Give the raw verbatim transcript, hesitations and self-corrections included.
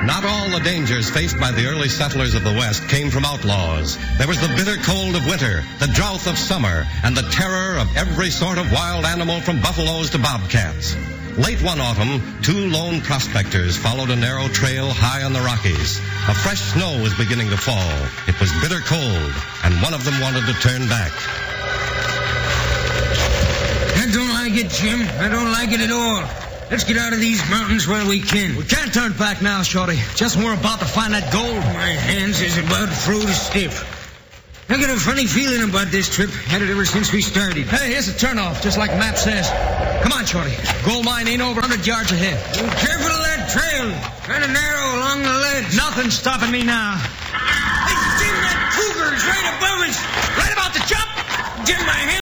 Not all the dangers faced by the early settlers of the West came from outlaws. There was the bitter cold of winter, the drought of summer, and the terror of every sort of wild animal from buffaloes to bobcats. Late one autumn, two lone prospectors followed a narrow trail high on the Rockies. A fresh snow was beginning to fall. It was bitter cold, and one of them wanted to turn back. I don't like it, Jim. I don't like it at all. Let's get out of these mountains while we can. We can't turn back now, Shorty. Just when we're about to find that gold. My hands is about through to stiff. I got a funny feeling about this trip. Had it ever since we started. Hey, here's a turnoff, just like the map says. Come on, Shorty. Gold mine ain't over one hundred yards ahead. Be careful of that trail. Kind of narrow along the ledge. Nothing's stopping me now. Hey, Jim, that cougar is right above us. Right about to jump. Jim, my hand